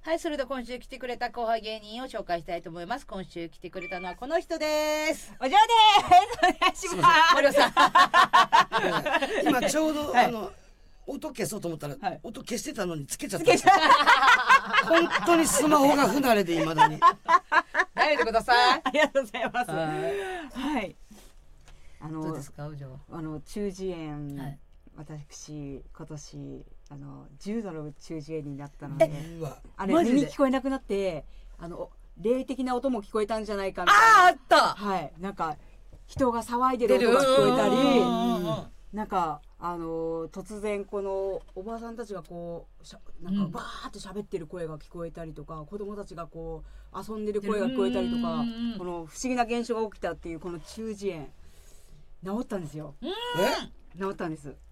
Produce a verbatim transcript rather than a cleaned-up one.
はい、それでは今週来てくれた後輩芸人を紹介したいと思います。今週来てくれたのはこの人です。 お嬢です。お願いします。 森尾さん。今ちょうど、はい、あの音消そうと思ったら、はい、音消してたのにつけちゃった。本当にスマホが不慣れで未だに。 やめてください。 ありがとうございます。はい。 あのどうですか、お嬢。 あの中耳炎、はい、私今年あの重度の中耳炎になったので、あれ耳聞こえなくなって、あの霊的な音も聞こえたんじゃないかみたいな。 ああ、あった。 はい、なんか人が騒いでる音が聞こえたり、なんかあの突然このおばあさんたちがこうしゃなんかバーって喋ってる声が聞こえたりとか、子供たちがこう遊んでる声が聞こえたりとか、この不思議な現象が起きたっていうこの中耳炎治ったんですよ。治ったんです。